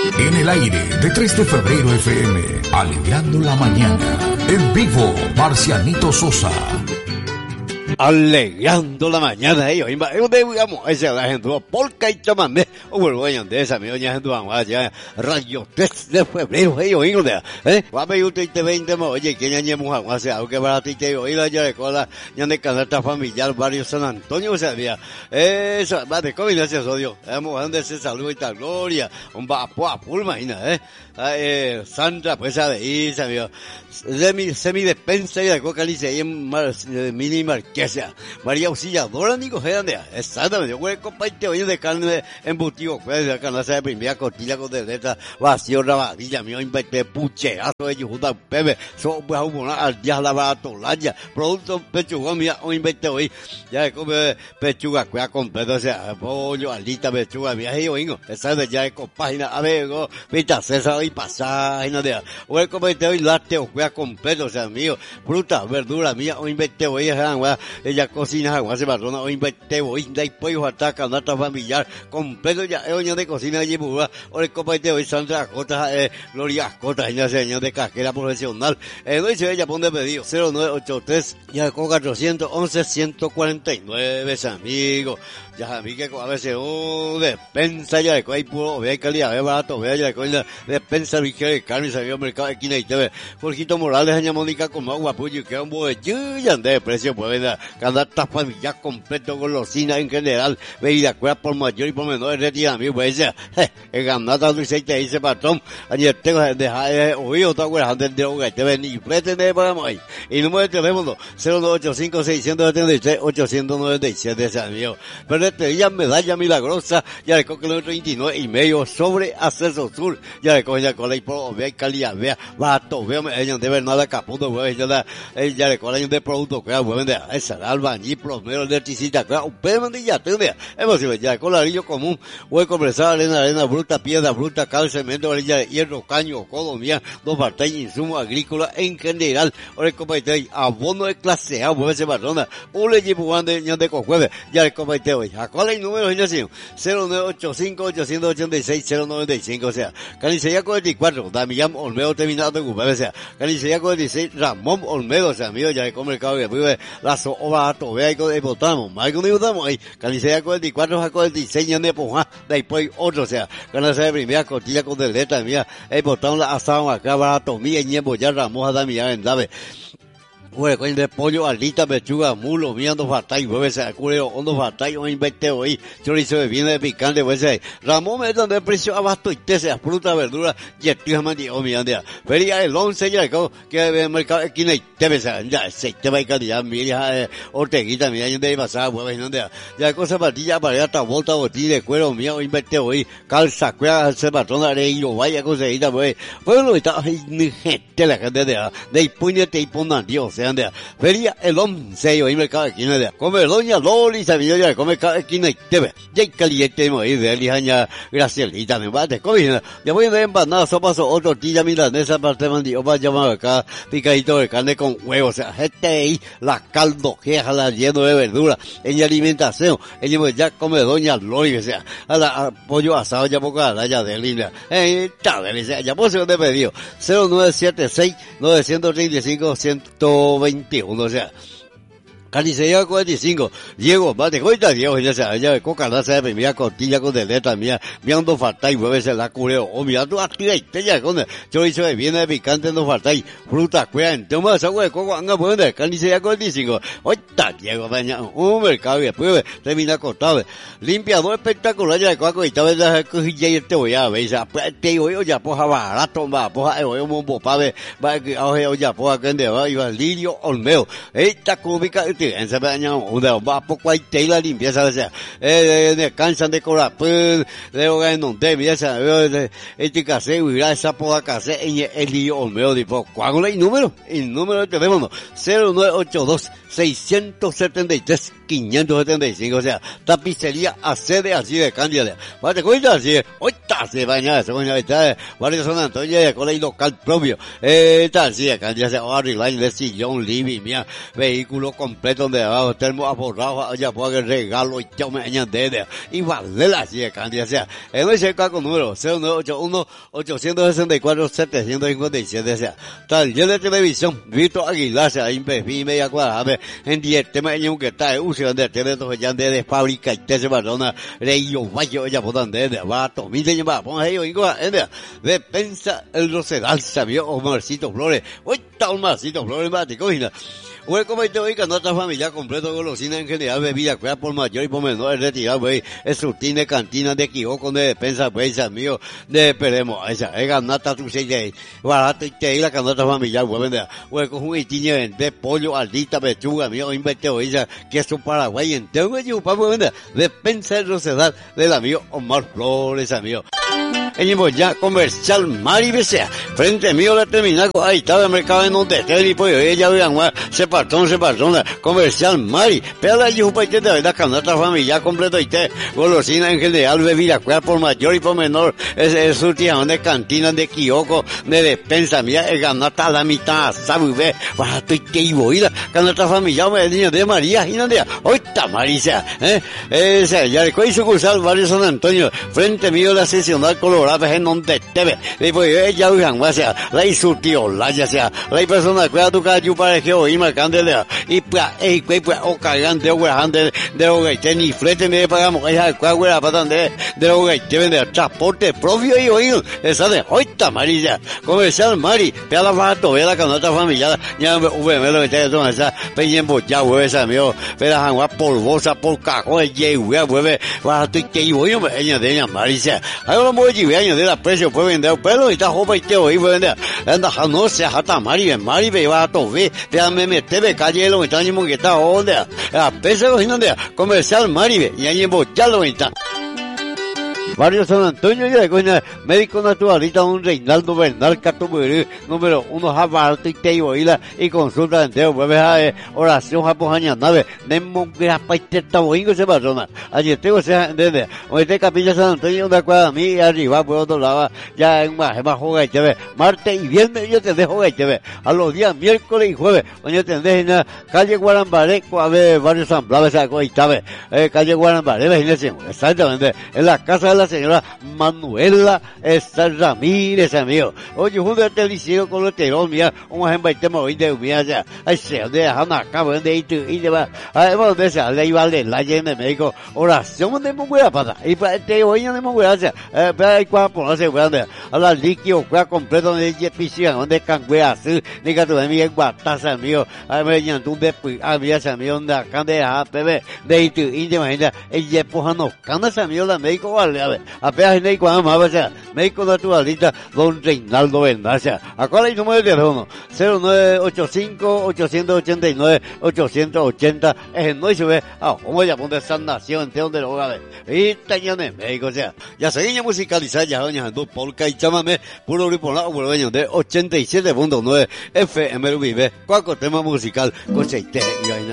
En el aire de 3 de febrero FM, alegrando la mañana. En vivo, Marcianito Sosa. Alegrando la mañana, ellos, digamos, esa la gente, polka y chamamé, o vuelvo a de esa, mi doña gente, vamos a radio 3 de febrero, ellos, guape, usted te 20, oye, que ya ñemos, o sea, aunque para ti te oí la ya de cola, ya de canasta familiar, barrio San Antonio, o sea, eso, va de combinación, sodio, donde se saluda y tal gloria, un vapo a pulma, Sandra, pues, a de Isa, semi despensa y de coca, lice, ahí en mini marquesa, María Auxiliadora, Nico, exactamente, yo voy a compartir hoy de carne embutido, pues, de canasta de primera costilla con deleta, vacío, rabadilla, mío, inverté pucherazo, ellos juntan pepe, son, pues, al día la baratolaya, producto pechuga, mía, o inverté hoy, ya come pechuga, cuida completo, o sea, pollo, alita, pechuga, mía, y oigo, esa de ya de compágina, a ver, pita, César y paságina de, voy a compartir hoy lácteo, cuida completo, o sea, mío, fruta, verdura, mía, o inverté hoy, ella cocina, hace patrona, o inverté hoy, de pollo, hasta canasta familiar, completo, ya, es de cocina, allí, o el compartir hoy, Sandra Acota, Gloria Acota, ella señor de casquera profesional, no dice ella, pone pedido, 0983, ya con 411-149, amigos, ya, a mí que a veces, despensa, ya de hay puro, vea calidad, vea barato, vea ya de despensa, vigía de carne, salió al mercado de esquina y te ve, Jorgito Morales, doña Mónica, con más guapullo, y queda un bollillo, ya de precio, pues, canasta familiar completo, golosina en general, bebida, cuerda por mayor y por menor, retira, amigo, pues, el ganata, Luis, te dice, patrón, ayer tengo, dejar, oído, otra cuerda, antes de hogar, te ven, y pretende, para ahí, y número de teléfono, 0985-673-897, amigo, pero ya medalla milagrosa, ya le coge el 39 y medio sobre Acceso Sur, ya le coge ya con la por vea calidad, vea, barato, vea, ellos de Bernardo Caputo, ya le coge de producto, que de esa, albañil, plomero, electricista, un pedo de ya, hemos ido ya con ladrillo común, voy a conversar arena bruta, piedra bruta, cal, cemento, varilla de hierro, caño, codomía, dos partes, insumos agrícolas en general, ahora el comité, abono de clase A, mueve ese barrona, un le llevo de cojueve, ya le comité hoy. ¿Cuál es el número deinación? 0985-886-095, o sea, Canicería 44, Damián Olmedo terminado de ocupar, o sea, Canicería 46, Ramón Olmedo, o sea, amigo, ya de comer cabo que vive la soba, tobea y con botamos, más que no botamos ahí, Canicería 44, Jaco 46, ya de Pojá, de ahí pues otro, o sea, Canicería de primera, costilla con deleta, mía, el botón la asado acá, barato, mía, ñembo, ya Ramón, Damián, en Dave. Bueno, con de pollo, alita, pechuga, mulo, mirando fatay, hueves, cureo, hondo fatay, o inverte hoy, chorizo de viene de picante, hueves, Ramón me dan de precio abasto y te sea fruta, verdura, y el tío mandi, o miranda, feria el 11, ya, que el mercado, aquí no hay, te ves, ya, se te va a calidad, mira, orteguita, mira, yo de pasar, hueves, no, ya, cosa patilla, para hasta volta, botilla de cuero, mía, o inverte hoy, calza, cuera, se patrona, reíro, vaya, cosita, pues, bueno, está, gente, la gente de puñete y pongan, Dios, feria el 11, hoy mercado de esquina de come doña Loli, sabía ya come cada esquina y te ve, ya caliente ahí de lijaña, Gracielita, me bate, come, ya voy de empanada, sopa, otra tortilla milanesa, parte mandi, opa, llamado acá, picadito de carne con huevos, o sea, gente ahí, la caldo, la lleno de verdura, en alimentación, ella ya come doña Loli, o sea, a pollo asado, ya poco a la ya de línea, ya pues se te pedido, 0976-935-121, o sea, Carnicería 45, Diego, bate, cuenta Diego, ya sea, ya de coca, la de primera costilla con deleta, mía, mirando falta y mueves la cureo, o mira tu activa y te ya con chorizo de viene de picante no falta y fruta, cuean, toma esa agua de coco, anga, bueno, Carnicería 45, oita, Diego, baña, un mercado y después termina cortado, limpiador espectacular, ya de coco y tal vez la cojilla y te voy a ver, te digo, ya poja barato, va, poja, un bombo pave, va, ya poja, que ande, va, y va, Lirio Olmedo, esta cúbica, en ese año, va poco hay tela limpieza, o sea, cansan de corar, pues, de hogar en un tema, ya sabes, este casé, huirá esa poda casé, en el lío Olmedo, tipo, ¿cuál es el número? El número de teléfono, 0982-673 575, o sea, tapicería accede así de Cándida. ¿Te cuenta así? Ahorita se baña, se baña, está, Barrio San Antonio, de colegio local propio, está así de Cándida, se va a arreglar de sillón, living, mía, vehículo completo de abajo, termo aforrado, allá puede regalo y yo me añade, y vale así de Cándida, o sea, en ese caso número 0981-864-757, o sea, taller de televisión, Víctor Aguilar, o sea, Invefi, media cuadrada, en 10 temas, que está, de teléfono ya de fábrica y te se barona reyo vaya ya puedan de vato mi se llama pon ahí igual de pensa el rosedal sabio Omarcito Flores hoy está Omarcito Flores mate cocina. Bueno, como te oiga, nuestra familia completo golosina en general, bebida, cuida por mayor y por menor, retirado, güey, es rutina de cantina, de quijoco, de despensa, güey, mío, de peremos, esa, ganata tu se barato y te la canasta familiar, güey, güey, con un itiño de pollo, aldita, pechuga, mío, inventeo, esa, queso paraguay, entero, güey, yo, para, güey, despensa el rosedal del amigo Omar Flores, amigo. Venimos ya, comercial Mari Besea, frente mío la terminal, ahí estaba el mercado en donde esté, y pues, ella, vean, se patrona, comercial Mari, pero la yupa y te de la canasta familiar completo y te, golosina en general, bebida, cuida por mayor y por menor, es surtión de cantina, de quijoco, de despensa, mía, el ganata a la mitad, sabe, ve, barato y te ibo, y la canasta familiar, me niño de María, y no de, hoy está Marisa, esa, ya le coí sucursal, Barrio San Antonio, frente mío la seccional colorada, en donde te ve, y pues, ella, vean, o sea, la surtió, la ya sea, la persona, cuida tu calle, para que oí, candelea y pues o cargan de huejante de lo que ni flete me pagamos esa cuagüera para de lo que te vende transporte propio y oído esa de hoita Marisa comercial Mari pe la vato ve la canasta familiar ya me lo que te son esa peñembo ya hueve esa mío pero agua polvosa por cajón y hueve vato y que voy me ella de ella Marisa ahora muy años de la precio puede vender pero está joven y te oí puede vender anda no se hasta Mari ve vato ve me tebe calle lo está ni que está onda a pesa no de comercial Mari y ahí ya lo está Barrio San Antonio y de coña médico naturalista un Reinaldo Bernal Catuburí número 1 Jabalto y Teiboila y consulta entero vuelve a oración japoña nave nemo que apaite taboingo se persona allí tengo esa desde hoy Capilla San Antonio de acuerdo a mí y arriba por otro lado ya en más juega y TV martes y viernes yo te dejo y TV a los días miércoles y jueves oye te dejo en calle Guarambaré a ver Barrio San Blas esa y TV calle Guarambaré exactamente en la casa de la señora Manuela Ramírez, amigo. Oye, junto al teliciero con los terón, mira, un ejemplo de tema hoy de mía, ya. Ay, se de Hanna, cabrón, de itu, y de va. Ay, bueno, de esa, le iba a la llena de médico, oración de mujer pasa. Y para este hoy de mujer, ya. Pero hay cuatro por hacer, grande. A la líquido, cuatro completo de piscina, donde canguea, así, ni que tu amigo en guataza, amigo. Ay, me llaman tú de, amiga, amigo, de acá, de APB, de itu, y de imagina, ella empujando, canas, amigo, la médico, vale, a ver. Apenas en el cuadro más, o sea, médico naturalista, don Reinaldo Bernal, o sea, ¿cuál es el número de teléfono? 0985-889-880, es el no y se ve, como ya ponte esa nación, entero de los hogares, y tañones médicos, o sea, ya seguimos musicalizar, ya doña Jandú, polka y chámame, puro grupo la uruguayo de 87.9 FM Vive, cualquier tema musical, coseite y vaina.